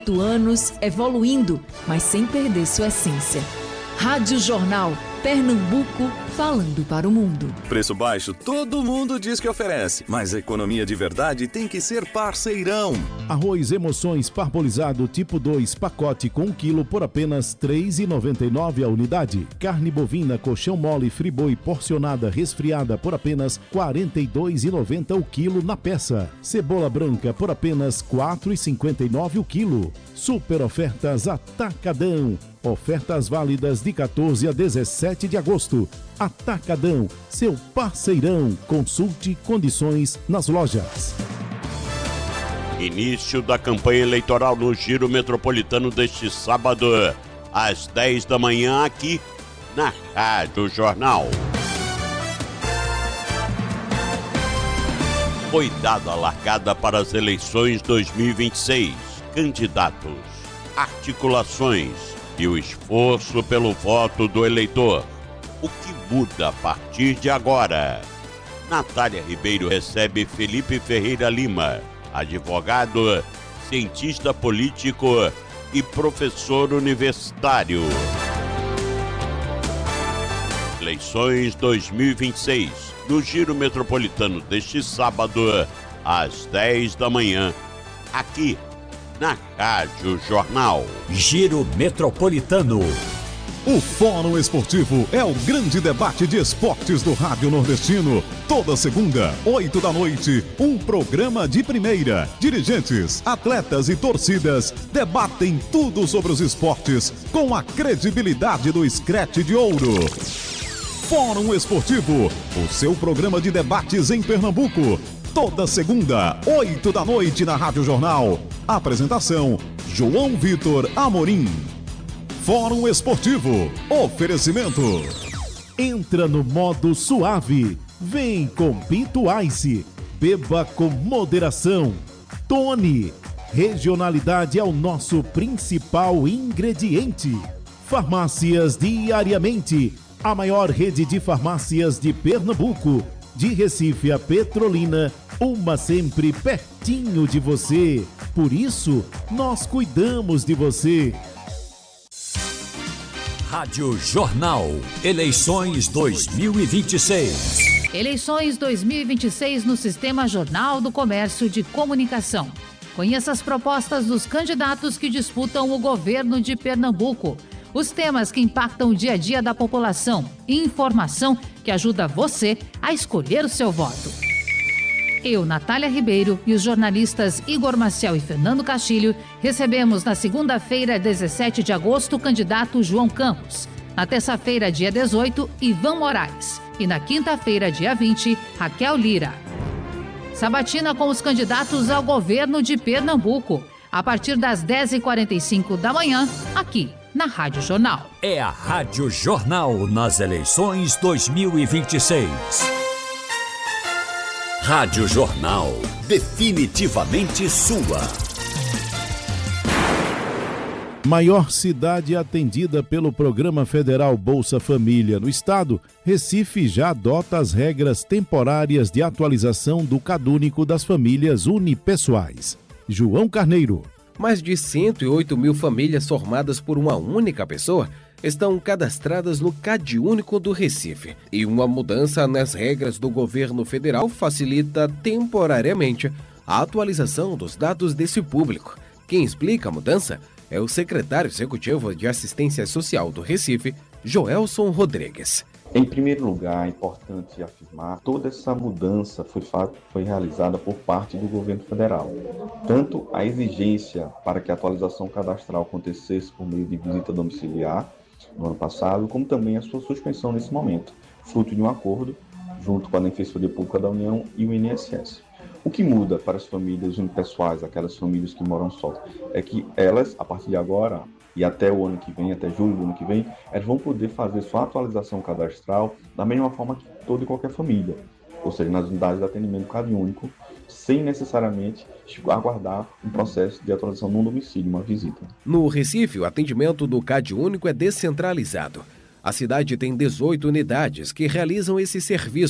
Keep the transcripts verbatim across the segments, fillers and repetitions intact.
anos evoluindo, mas sem perder sua essência. Rádio Jornal, Pernambuco, falando para o mundo. Preço baixo, todo mundo diz que oferece, mas a economia de verdade tem que ser parceirão. Arroz Emoções parbolizado tipo dois, pacote com um quilo por apenas três reais e noventa e nove centavos a unidade. Carne bovina, colchão mole, friboi porcionada resfriada por apenas quarenta e dois reais e noventa centavos o quilo na peça. Cebola branca por apenas quatro reais e cinquenta e nove centavos o quilo. Super ofertas Atacadão. Ofertas válidas de quatorze a dezessete de agosto. Atacadão, seu parceirão. Consulte condições nas lojas. Início da campanha eleitoral no Giro Metropolitano deste sábado, às dez da manhã, aqui na Rádio Jornal. Foi dada a largada para as eleições dois mil e vinte e seis. Candidatos, articulações e o esforço pelo voto do eleitor. O que muda a partir de agora? Natália Ribeiro recebe Felipe Ferreira Lima, advogado, cientista político e professor universitário. Eleições dois mil e vinte e seis, no Giro Metropolitano deste sábado, às dez da manhã, aqui na Rádio Jornal. Giro Metropolitano. O Fórum Esportivo é o grande debate de esportes do Rádio Nordestino. Toda segunda, oito da noite, um programa de primeira. Dirigentes, atletas e torcidas debatem tudo sobre os esportes com a credibilidade do Scratch de Ouro. Fórum Esportivo, o seu programa de debates em Pernambuco. Toda segunda, oito da noite na Rádio Jornal. Apresentação, João Vitor Amorim. Fórum Esportivo. Oferecimento. Entra no modo suave. Vem com Pinto Ice. Beba com moderação. Tony. Regionalidade é o nosso principal ingrediente. Farmácias Diariamente. A maior rede de farmácias de Pernambuco. De Recife a Petrolina, uma sempre pertinho de você. Por isso, nós cuidamos de você. Rádio Jornal. Eleições dois mil e vinte e seis. Eleições dois mil e vinte e seis no Sistema Jornal do Comércio de Comunicação. Conheça as propostas dos candidatos que disputam o governo de Pernambuco. Os temas que impactam o dia a dia da população. Informação que ajuda você a escolher o seu voto. Eu, Natália Ribeiro, e os jornalistas Igor Maciel e Fernando Castilho recebemos na segunda-feira, dezessete de agosto, o candidato João Campos. Na terça-feira, dia dezoito, Ivan Moraes. E na quinta-feira, dia vinte, Raquel Lira. Sabatina com os candidatos ao governo de Pernambuco. A partir das dez e quarenta e cinco da manhã, aqui na Rádio Jornal. É a Rádio Jornal nas eleições dois mil e vinte e seis. Rádio Jornal, definitivamente sua. Maior cidade atendida pelo Programa Federal Bolsa Família no estado, Recife já adota as regras temporárias de atualização do CadÚnico das famílias unipessoais. João Carneiro. Mais de cento e oito mil famílias formadas por uma única pessoa estão cadastradas no CadÚnico do Recife. E uma mudança nas regras do governo federal facilita temporariamente a atualização dos dados desse público. Quem explica a mudança é o secretário executivo de Assistência Social do Recife, Joelson Rodrigues. Em primeiro lugar, é importante afirmar que toda essa mudança foi, foi realizada por parte do governo federal. Tanto a exigência para que a atualização cadastral acontecesse por meio de visita domiciliar no ano passado, como também a sua suspensão nesse momento, fruto de um acordo junto com a Defensoria Pública da União e o I N S S. O que muda para as famílias unipessoais, aquelas famílias que moram só, é que elas, a partir de agora e até o ano que vem, até julho do ano que vem, elas vão poder fazer sua atualização cadastral da mesma forma que toda e qualquer família, ou seja, nas unidades de atendimento CadÚnico, sem necessariamente aguardar um processo de atualização no domicílio, uma visita. No Recife, o atendimento do CadÚnico é descentralizado. A cidade tem dezoito unidades que realizam esse serviço.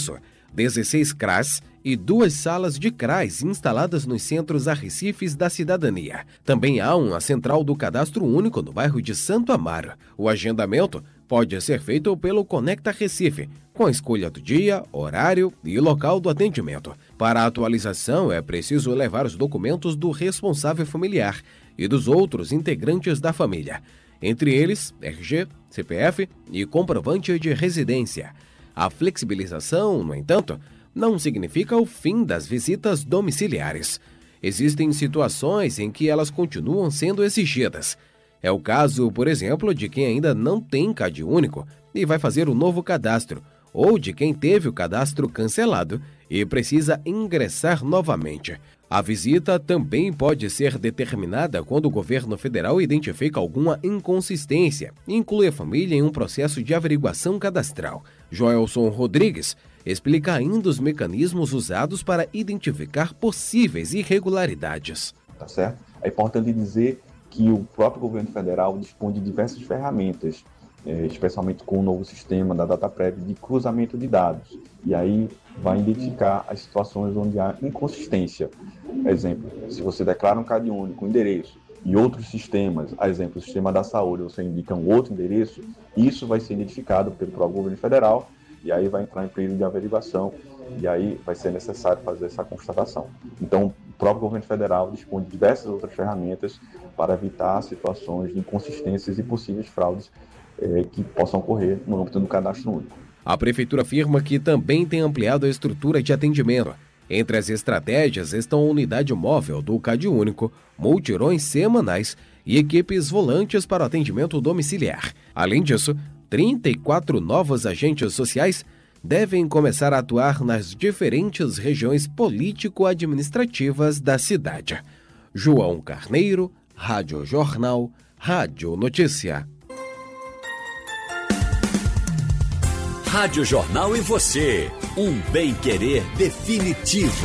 dezesseis C R A S e duas salas de C R A S instaladas nos centros Arrecifes da Cidadania. Também há uma central do Cadastro Único no bairro de Santo Amaro. O agendamento pode ser feito pelo Conecta Recife, com a escolha do dia, horário e local do atendimento. Para a atualização, é preciso levar os documentos do responsável familiar e dos outros integrantes da família, entre eles R G, C P F e comprovante de residência. A flexibilização, no entanto, não significa o fim das visitas domiciliares. Existem situações em que elas continuam sendo exigidas. É o caso, por exemplo, de quem ainda não tem C A D único e vai fazer o novo cadastro, ou de quem teve o cadastro cancelado e precisa ingressar novamente. A visita também pode ser determinada quando o governo federal identifica alguma inconsistência e inclui a família em um processo de averiguação cadastral. Joelson Rodrigues explica ainda os mecanismos usados para identificar possíveis irregularidades. Tá certo? É importante dizer que o próprio governo federal dispõe de diversas ferramentas, é, especialmente com o novo sistema da DataPrev de cruzamento de dados. E aí vai identificar as situações onde há inconsistência. Exemplo, se você declara um C A D único, um endereço, e outros sistemas, a exemplo, o sistema da saúde, você indica um outro endereço, isso vai ser identificado pelo próprio governo federal, e aí vai entrar em período de averiguação, e aí vai ser necessário fazer essa constatação. Então, o próprio governo federal dispõe de diversas outras ferramentas para evitar situações de inconsistências e possíveis fraudes eh, que possam ocorrer no âmbito do cadastro único. A Prefeitura afirma que também tem ampliado a estrutura de atendimento. Entre as estratégias estão a unidade móvel do C A D único, multirões semanais e equipes volantes para o atendimento domiciliar. Além disso, trinta e quatro novos agentes sociais devem começar a atuar nas diferentes regiões político-administrativas da cidade. João Carneiro, Rádio Jornal, Rádio Notícia. Rádio Jornal e você, um bem-querer definitivo.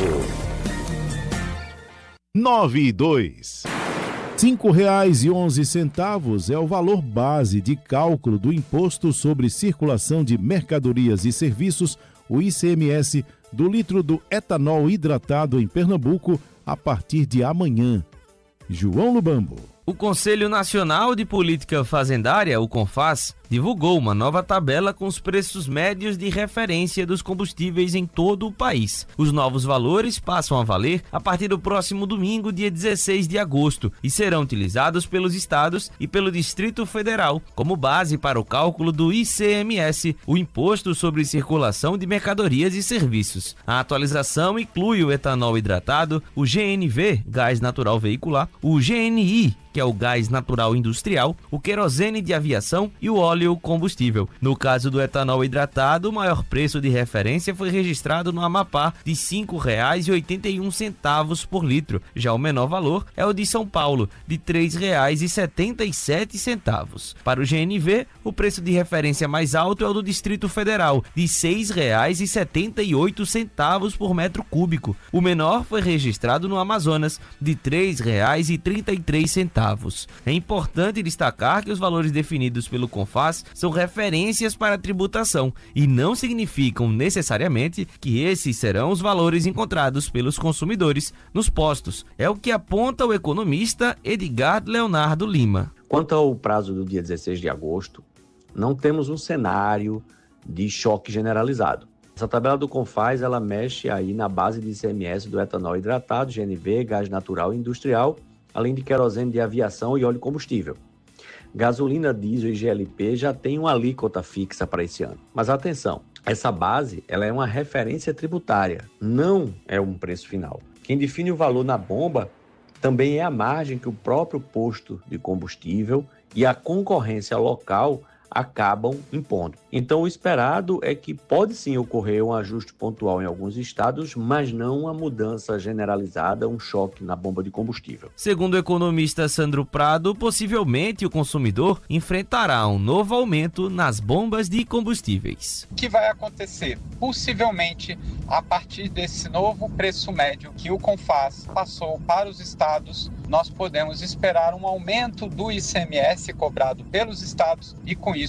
nove e dois. Cinco reais e onze centavos é o valor base de cálculo do Imposto sobre Circulação de Mercadorias e Serviços, o I C M S, do litro do etanol hidratado em Pernambuco a partir de amanhã. João Lubambo. O Conselho Nacional de Política Fazendária, o CONFAS, divulgou uma nova tabela com os preços médios de referência dos combustíveis em todo o país. Os novos valores passam a valer a partir do próximo domingo, dia dezesseis de agosto, e serão utilizados pelos estados e pelo Distrito Federal como base para o cálculo do I C M S, o Imposto sobre Circulação de Mercadorias e Serviços. A atualização inclui o etanol hidratado, o G N V, gás natural veicular, o G N I, que é o gás natural industrial, o querosene de aviação e o óleo combustível. No caso do etanol hidratado, o maior preço de referência foi registrado no Amapá, de cinco reais e oitenta e um centavos por litro. Já o menor valor é o de São Paulo, de três reais e setenta e sete centavos. Para o G N V, o preço de referência mais alto é o do Distrito Federal, de seis reais e setenta e oito centavos por metro cúbico. O menor foi registrado no Amazonas, de três reais e trinta e três centavos. É importante destacar que os valores definidos pelo CONFAS são referências para a tributação e não significam necessariamente que esses serão os valores encontrados pelos consumidores nos postos. É o que aponta o economista Edgar Leonardo Lima. Quanto ao prazo do dia dezesseis de agosto, não temos um cenário de choque generalizado. Essa tabela do CONFAS, ela mexe aí na base de I C M S do etanol hidratado, G N V, gás natural e industrial, além de querosene de aviação e óleo combustível. Gasolina, diesel e G L P já tem uma alíquota fixa para esse ano. Mas atenção, essa base ela é uma referência tributária, não é um preço final. Quem define o valor na bomba também é a margem que o próprio posto de combustível e a concorrência local acabam impondo. Então, o esperado é que pode sim ocorrer um ajuste pontual em alguns estados, mas não uma mudança generalizada, um choque na bomba de combustível. Segundo o economista Sandro Prado, possivelmente o consumidor enfrentará um novo aumento nas bombas de combustíveis. O que vai acontecer? Possivelmente, a partir desse novo preço médio que o CONFAS passou para os estados, nós podemos esperar um aumento do I C M S cobrado pelos estados e, com isso,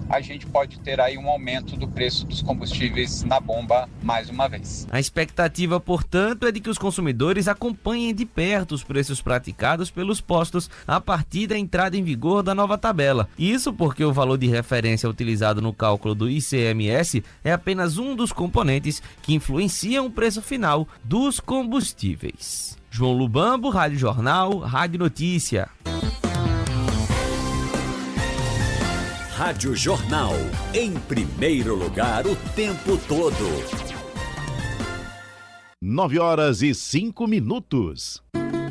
a gente pode ter aí um aumento do preço dos combustíveis na bomba mais uma vez. A expectativa, portanto, é de que os consumidores acompanhem de perto os preços praticados pelos postos a partir da entrada em vigor da nova tabela. Isso porque o valor de referência utilizado no cálculo do I C M S é apenas um dos componentes que influenciam o preço final dos combustíveis. João Lubambo, Rádio Jornal, Rádio Notícia. Rádio Jornal, em primeiro lugar o tempo todo. Nove horas e cinco minutos.